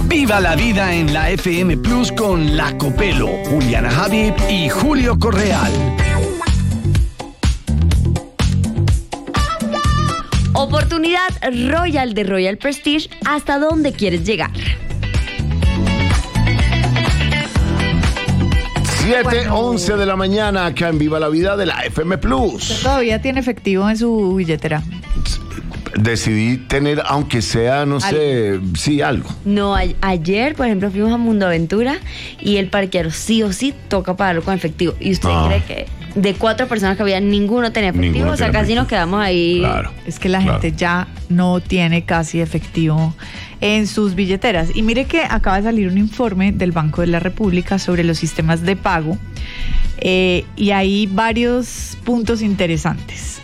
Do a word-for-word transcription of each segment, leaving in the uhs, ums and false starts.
Viva la vida en la F M Plus con La Copelo, Juliana Habib y Julio Correal. Oportunidad Royal de Royal Prestige. ¿Hasta dónde quieres llegar? siete once de la mañana, acá en Viva la Vida de la F M Plus. ¿Usted todavía tiene efectivo en su billetera? Decidí tener, aunque sea, no ¿Algo? sé, sí, algo. No, a- ayer, por ejemplo, fuimos a Mundo Aventura y el parqueadero sí o sí toca pagarlo con efectivo. ¿Y usted Ah. cree que de cuatro personas que había, ninguno tenía efectivo? Ninguno o sea, tenía casi efectivo. nos quedamos ahí. Claro. Es que la Claro. gente ya no tiene casi efectivo en sus billeteras. Y mire que acaba de salir un informe del Banco de la República sobre los sistemas de pago. Eh, y hay varios puntos interesantes.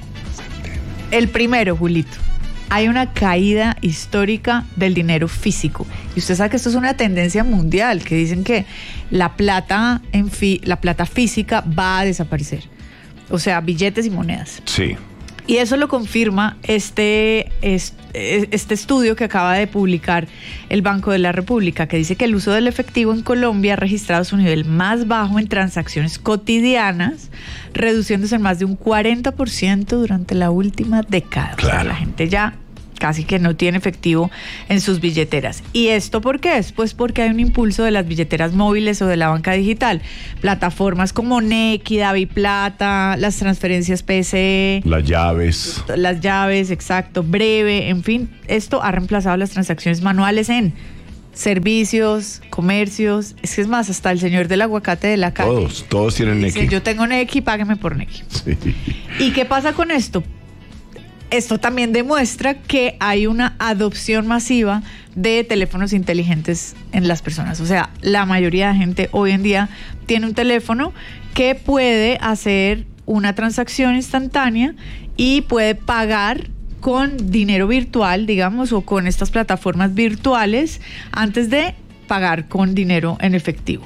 El primero, Julito, hay una caída histórica del dinero físico. Y usted sabe que esto es una tendencia mundial, que dicen que la plata, en fi- la plata física va a desaparecer. O sea, billetes y monedas. Sí. Y eso lo confirma este, es- este estudio que acaba de publicar el Banco de la República, que dice que el uso del efectivo en Colombia ha registrado su nivel más bajo en transacciones cotidianas, reduciéndose en más de un cuarenta por ciento durante la última década. Claro. O sea, la gente ya casi que no tiene efectivo en sus billeteras. ¿Y esto por qué es? Pues porque hay un impulso de las billeteras móviles o de la banca digital. Plataformas como Nequi, DaviPlata, las transferencias P S E, Las llaves. las llaves, exacto, breve, en fin, esto ha reemplazado las transacciones manuales en servicios, comercios. Es que es más, hasta el señor del aguacate de la calle Todos, todos tienen dice, Nequi. yo tengo Nequi, págueme por Nequi. Sí. ¿Y qué pasa con esto? Esto también demuestra que hay una adopción masiva de teléfonos inteligentes en las personas. O sea, la mayoría de gente hoy en día tiene un teléfono que puede hacer una transacción instantánea y puede pagar con dinero virtual, digamos, o con estas plataformas virtuales antes de pagar con dinero en efectivo.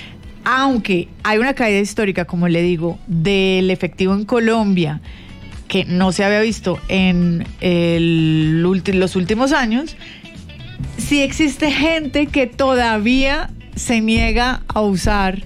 Aunque hay una caída histórica, como le digo, del efectivo en Colombia, que no se había visto en el ulti- los últimos años, sí existe gente que todavía se niega a usar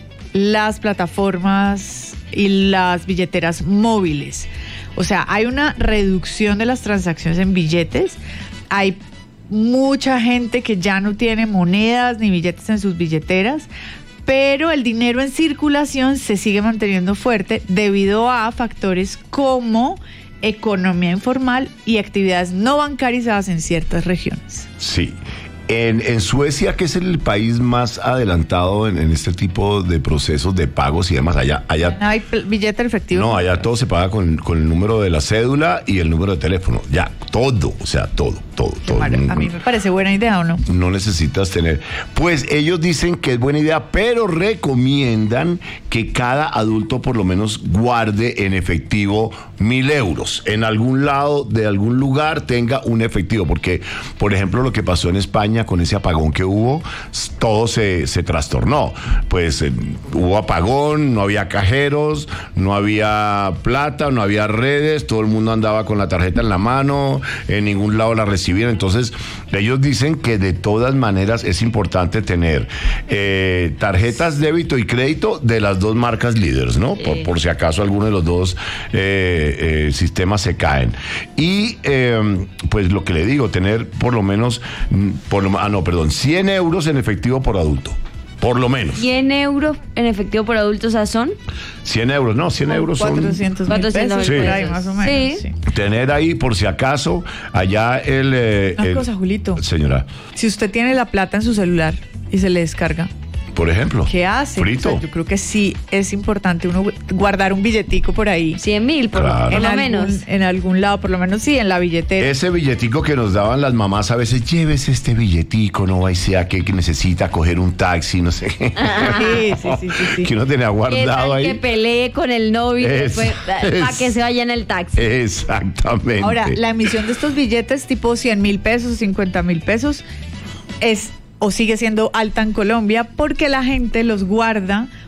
las plataformas y las billeteras móviles. O sea, hay una reducción de las transacciones en billetes, hay mucha gente que ya no tiene monedas ni billetes en sus billeteras, pero el dinero en circulación se sigue manteniendo fuerte debido a factores como economía informal y actividades no bancarizadas en ciertas regiones. Sí. En, en Suecia, que es el país más adelantado en, en este tipo de procesos de pagos y demás, allá, allá No hay pl- billete efectivo. no, allá todo se paga con, con el número de la cédula y el número de teléfono. Ya, todo, o sea, todo, todo, Qué todo. mar- A mí me parece buena idea, ¿o no? No necesitas tener. Pues ellos dicen que es buena idea, pero recomiendan que cada adulto por lo menos guarde en efectivo mil euros. En algún lado, de algún lugar, tenga un efectivo. Porque, por ejemplo, lo que pasó en España con ese apagón que hubo, s- todo se, se trastornó. Pues eh, hubo apagón, no había cajeros, no había plata, no había redes, todo el mundo andaba con la tarjeta en la mano, en ningún lado la recibían. Entonces, ellos dicen que de todas maneras es importante tener eh, tarjetas débito y crédito de las dos marcas líderes, ¿no? Por, por si acaso alguno de los dos eh, eh, sistemas se caen. Y eh, pues lo que le digo, tener por lo menos, mm, por lo, ah, no, perdón, cien euros en efectivo por adulto. Por lo menos. cien euros en efectivo por adultos, o sea, son cien euros, no, cien euros son... cuatrocientos mil cuatrocientos pesos, mil por ahí, pesos. más o menos. Sí. Sí. Tener ahí, por si acaso, allá el... eh, Una el- cosa, Julito. Señora, Si usted tiene la plata en su celular y se le descarga, por ejemplo. ¿qué hace? Frito. O sea, yo creo que sí es importante uno guardar un billetico por ahí. cien mil, por, Claro. por En lo algún, menos. en algún lado, por lo menos sí, en la billetera. Ese billetico que nos daban las mamás a veces, llévese este billetico, no vaya sea que, que necesita coger un taxi, no sé qué. Sí, sí, sí, sí, sí. Que uno tenía ¿Qué guardado tal que ahí. pelee con el novio y Es- después para es- que se vaya en el taxi? Exactamente. Ahora, la emisión de estos billetes tipo cien mil pesos, cincuenta mil pesos, es o sigue siendo alta en Colombia porque la gente los guarda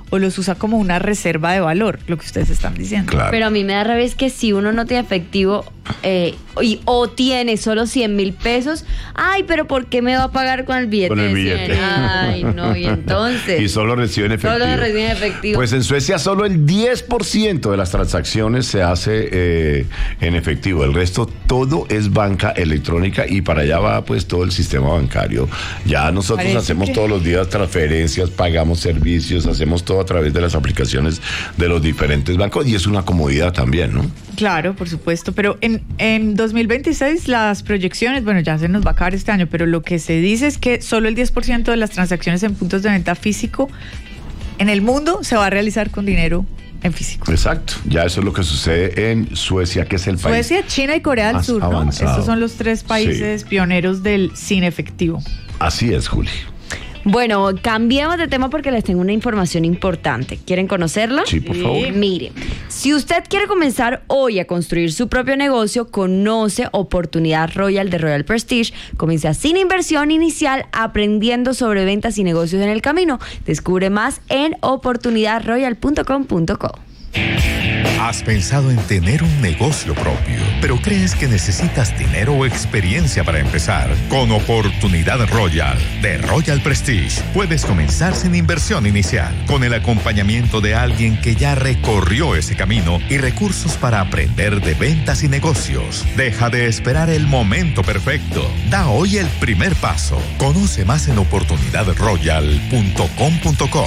o los usa como una reserva de valor, lo que ustedes están diciendo. Claro. Pero a mí me da rabia es que si uno no tiene efectivo eh, y, o tiene solo cien mil pesos, ay, pero ¿por qué me va a pagar con el billete? Con el de billete. cien? Ay, no, y entonces. Y solo reciben efectivo. Solo reciben efectivo. Pues en Suecia solo el diez por ciento de las transacciones se hace eh, en efectivo. El resto todo es banca electrónica y para allá va pues todo el sistema bancario. Ya nosotros Parece hacemos que... todos los días transferencias, pagamos servicios, hacemos todo a través de las aplicaciones de los diferentes bancos y es una comodidad también, ¿no? Claro, por supuesto, pero en, en dos mil veintiséis las proyecciones, bueno, ya se nos va a acabar este año, pero lo que se dice es que solo el diez por ciento de las transacciones en puntos de venta físico en el mundo se va a realizar con dinero en físico. Exacto, ya eso es lo que sucede en Suecia, que es el país Suecia, China y Corea del más Sur, ¿no? avanzado. Estos son los tres países Sí. pioneros del sin efectivo. Así es, Juli. Bueno, cambiemos de tema porque les tengo una información importante. ¿Quieren conocerla? Sí, por favor. Mire, si usted quiere comenzar hoy a construir su propio negocio, conoce Oportunidad Royal de Royal Prestige. Comienza sin inversión inicial, aprendiendo sobre ventas y negocios en el camino. Descubre más en oportunidad royal punto com punto co. ¿Has pensado en tener un negocio propio, pero crees que necesitas dinero o experiencia para empezar? Con Oportunidad Royal de Royal Prestige puedes comenzar sin inversión inicial, con el acompañamiento de alguien que ya recorrió ese camino y recursos para aprender de ventas y negocios. Deja de esperar el momento perfecto. Da hoy el primer paso. Conoce más en oportunidad royal punto com punto co.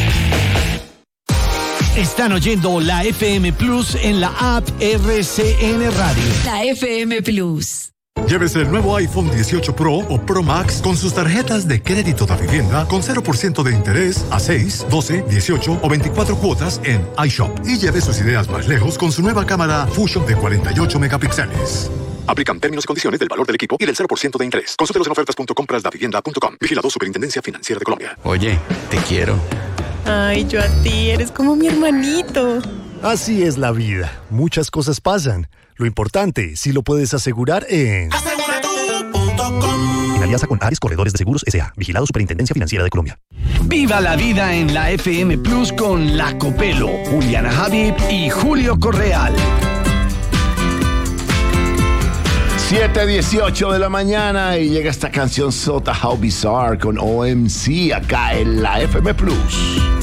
Están oyendo la F M Plus en la app R C N Radio. La F M Plus. Llévese el nuevo iPhone dieciocho Pro o Pro Max con sus tarjetas de crédito de vivienda con cero por ciento de interés a seis, doce, dieciocho o veinticuatro cuotas en iShop. Y lleve sus ideas más lejos con su nueva cámara Fusion de cuarenta y ocho megapíxeles. Aplican términos y condiciones del valor del equipo y del cero por ciento de interés. Consúltelos en ofertas punto compras da vivienda punto com. Vigilado Superintendencia Financiera de Colombia. Oye, te quiero. Ay, yo a ti, eres como mi hermanito. Así es la vida. Muchas cosas pasan. Lo importante, si lo puedes asegurar en... asegura todo punto com. En alianza con Ares Corredores de Seguros S A. Vigilado Superintendencia Financiera de Colombia. Viva la vida en la F M Plus con La Copelo, Juliana Habib y Julio Correal. siete dieciocho de la mañana y llega esta canción Sota How Bizarre con O M C acá en la F M Plus.